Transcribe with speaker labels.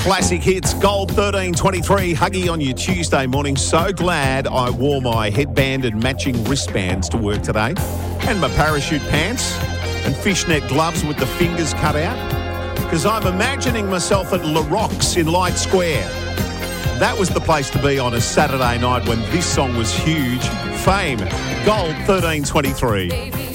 Speaker 1: Classic hits, Gold 1323, Huggy on your Tuesday morning. So glad I wore my headband and matching wristbands to work today, and my parachute pants and fishnet gloves with the fingers cut out, because I'm imagining myself at La Rocks in Light Square. That was the place to be on a Saturday night when this song was huge. Fame, Gold 1323.